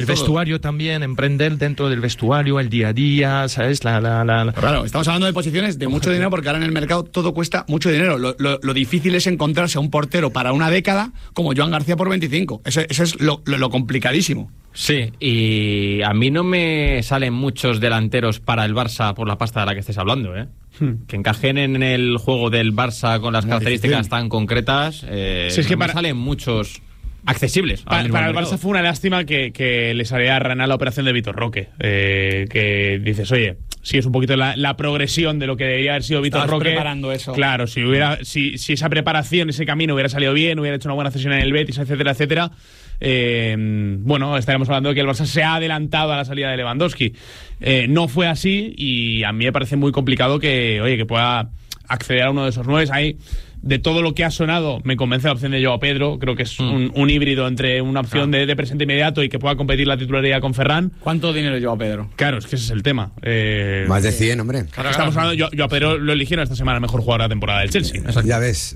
El vestuario también, emprender dentro del vestuario, el día a día, ¿sabes? Claro, estamos hablando de posiciones de mucho dinero porque ahora en el mercado todo cuesta mucho dinero. Lo difícil es encontrarse a un portero para una década como Joan García por 25. Eso es lo complicadísimo. Sí, y a mí no me salen muchos delanteros para el Barça por la pasta de la que estés hablando, ¿eh? Que encajen en el juego del Barça con las características tan concretas. Es que me salen muchos accesibles. Para el Barça fue una lástima que le saliera rana la operación de Vitor Roque. Que dices, oye, sí es un poquito la progresión de lo que debería haber sido Vitor Roque. Preparando eso. Claro, si esa preparación, ese camino hubiera salido bien, hubiera hecho una buena cesión en el Betis, etcétera, etcétera. Bueno, estaríamos hablando de que el Barça se ha adelantado a la salida de Lewandowski. No fue así y a mí me parece muy complicado que pueda acceder a uno de esos 9. Ahí, de todo lo que ha sonado, me convence la opción de Joao Pedro. Creo que es un híbrido entre una opción de presente inmediato y que pueda competir la titularidad con Ferran. ¿Cuánto dinero Joao Pedro? Claro, es que ese es el tema. Más de 100, hombre. Estamos hablando, Joao Pedro lo eligieron esta semana el mejor jugador de la temporada del Chelsea. Ya ves.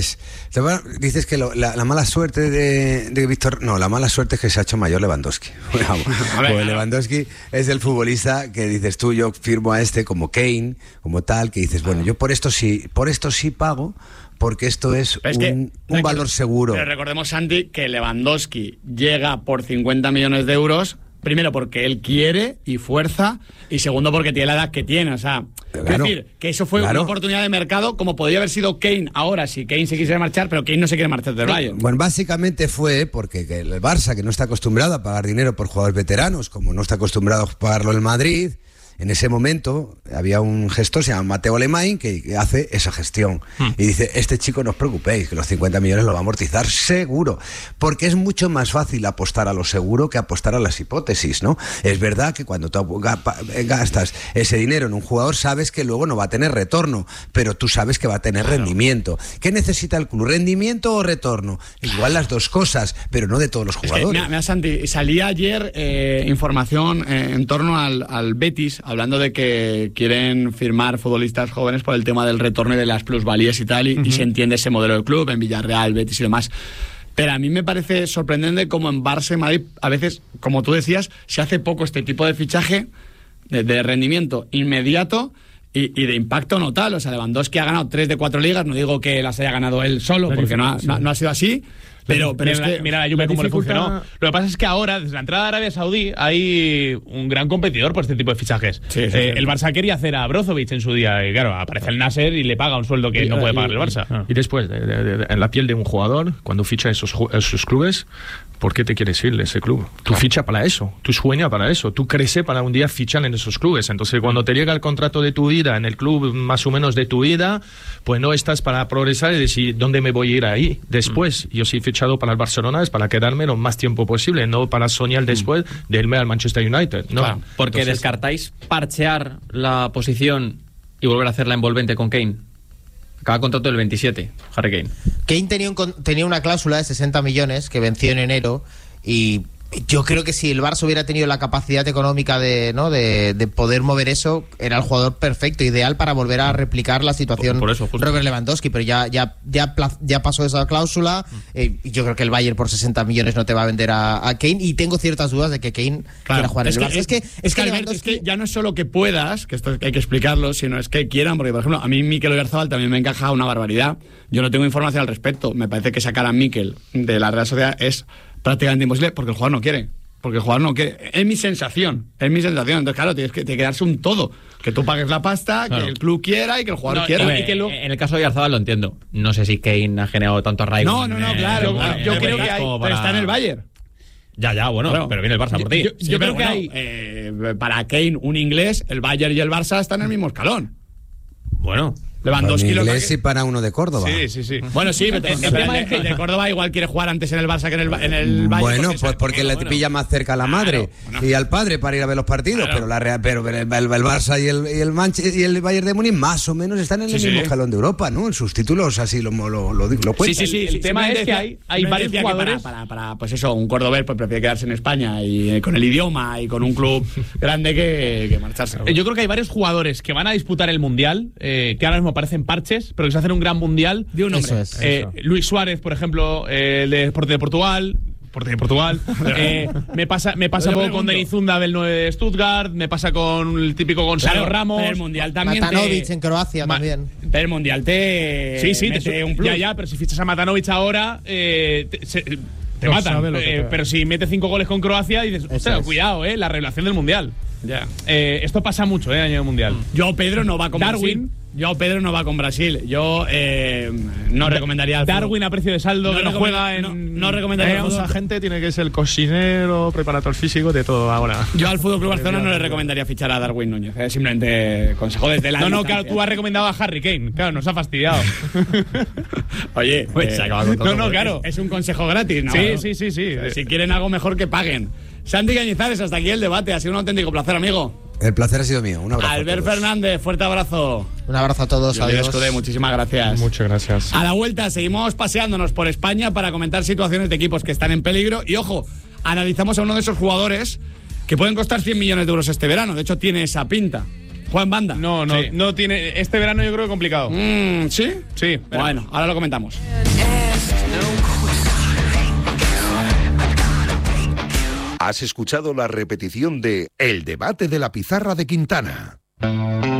Dices que la mala suerte de Víctor... No, la mala suerte es que se ha hecho mayor Lewandowski. Pues Lewandowski es el futbolista que dices tú, yo firmo a este como Kane, como tal, que dices, bueno, yo por esto sí pago, porque esto es un valor seguro. Pero recordemos, Santi, que Lewandowski llega por 50 millones de euros, primero porque él quiere y fuerza, y segundo porque tiene la edad que tiene. O sea, claro, es decir, que eso fue una oportunidad de mercado, como podría haber sido Kane ahora, si Kane se quisiera marchar, pero Kane no se quiere marchar del Bayern. Bueno, básicamente fue porque el Barça, que no está acostumbrado a pagar dinero por jugadores veteranos, como no está acostumbrado a pagarlo el Madrid... En ese momento había un gestor, se llama Mateo Alemany, que hace esa gestión. Y dice, este chico no os preocupéis, que los 50 millones lo va a amortizar seguro. Porque es mucho más fácil apostar a lo seguro que apostar a las hipótesis, ¿no? Es verdad que cuando tú gastas ese dinero en un jugador, sabes que luego no va a tener retorno, pero tú sabes que va a tener rendimiento. ¿Qué necesita el club? ¿Rendimiento o retorno? Igual las dos cosas, pero no de todos los jugadores. Mira, Santi, salía ayer información en torno al Betis, hablando de que quieren firmar futbolistas jóvenes por el tema del retorno y de las plusvalías y tal, y se entiende ese modelo de club en Villarreal, Betis y demás. Pero a mí me parece sorprendente cómo en Barça y Madrid, a veces, como tú decías, se hace poco este tipo de fichaje de rendimiento inmediato y de impacto no tal. O sea, Lewandowski ha ganado 3 de 4 ligas, no digo que las haya ganado él solo, porque no ha sido así. Pero es que mira la Juve cómo le funcionó. Lo que pasa es que ahora, desde la entrada de Arabia Saudí, hay un gran competidor por este tipo de fichajes. El Barça quería hacer a Brozovic en su día, y claro, aparece el Nasser y le paga un sueldo que no puede pagar el Barça. Y después, en la piel de un jugador, cuando ficha esos clubes, ¿por qué te quieres ir de ese club? Tú fichas para eso, tú sueñas para eso, tú creces para un día fichar en esos clubes. Entonces, cuando te llega el contrato de tu vida, en el club más o menos de tu vida, pues no estás para progresar y decir, ¿dónde me voy a ir ahí? Después, yo sí fichado para el Barcelona es para quedarme lo más tiempo posible, no para soñar después de irme al Manchester United. No. Claro, porque entonces, ¿descartáis parchear la posición y volver a hacerla envolvente con Kane? Acaba contrato del 27, Harry Kane. Kane tenía una cláusula de 60 millones que venció en enero y yo creo que si el Barça hubiera tenido la capacidad económica de poder mover eso, era el jugador perfecto, ideal para volver a replicar la situación por eso, Robert Lewandowski, pero ya pasó esa cláusula. Yo creo que el Bayern por 60 millones no te va a vender a Kane, y tengo ciertas dudas de que Kane quiera jugar en el Barça. Es que ya no es solo que puedas, que esto hay que explicarlo, sino es que quieran, porque por ejemplo a mí Mikel Oyarzabal también me encaja una barbaridad. Yo no tengo información al respecto, me parece que sacar a Mikel de la Real Sociedad es prácticamente imposible porque el jugador no quiere. Es mi sensación. Entonces, claro, tienes que darse un todo. Que tú pagues la pasta, claro, que el club quiera y que el jugador quiera. En el caso de Oyarzabal lo entiendo. No sé si Kane ha generado tanto arraigo. No, claro. Yo creo que hay, pero está en el Bayern. Ya, bueno, claro, pero viene el Barça por ti. Yo creo que hay, para Kane, un inglés, el Bayern y el Barça están en el mismo escalón. Bueno, Lewandowski para inglés y para uno de Córdoba. Sí. Bueno, sí, pero el de Córdoba igual quiere jugar antes en el Barça que en el Bayern. Bueno, pues porque le pilla más cerca a la madre y al padre para ir a ver los partidos, pero el Barça y el Manchester y el Bayern de Múnich más o menos están en el mismo escalón de Europa, ¿no? En sus títulos así lo cuentan. Sí. El tema es que hay varios jugadores para pues eso, un cordobés pues prefiere quedarse en España y con el idioma y con un club grande que marcharse. Yo creo que hay varios jugadores que van a disputar el Mundial, que ahora mismo parecen parches, pero que se hacen un gran Mundial. De un hombre. Eso es. Luis Suárez, por ejemplo, el de Portugal. de Portugal. Me pasa poco con Denis Zunda del 9 de Stuttgart, me pasa con el típico Gonzalo Ramos. Pero el Mundial también Matanovic en Croacia también. Pero el Mundial te mete un plus. Ya, pero si fichas a Matanovic ahora, te matan. Pero si mete 5 goles con Croacia, dices, ostras, cuidado, la revelación del Mundial. Ya. Esto pasa mucho, año mundial. Pedro no va con Darwin. Pedro no va con Brasil. Yo no recomendaría al Darwin a precio de saldo, que no juega no recomendaría esa gente tiene que ser el cocinero, preparador físico, de todo ahora. Yo al Fútbol Club Barcelona no le recomendaría fichar a Darwin Núñez. Simplemente consejo desde la No, claro, tú has recomendado a Harry Kane. Claro, nos ha fastidiado. Oye, claro. Es un consejo gratis, ¿no? Sí. Si quieren algo mejor, que paguen. Santi Cañizares, hasta aquí el debate. Ha sido un auténtico placer, amigo. El placer ha sido mío. Un abrazo. Albert Fernández, fuerte abrazo. Un abrazo a todos. Adiós. Escudé, muchísimas gracias. Muchas gracias. A la vuelta seguimos paseándonos por España para comentar situaciones de equipos que están en peligro. Y ojo, analizamos a uno de esos jugadores que pueden costar 100 millones de euros este verano. De hecho, tiene esa pinta. ¿Juega en banda? No tiene. Este verano yo creo que complicado. ¿Sí? Sí. Bueno, ahora lo comentamos. Has escuchado la repetición de El debate de la pizarra de Quintana.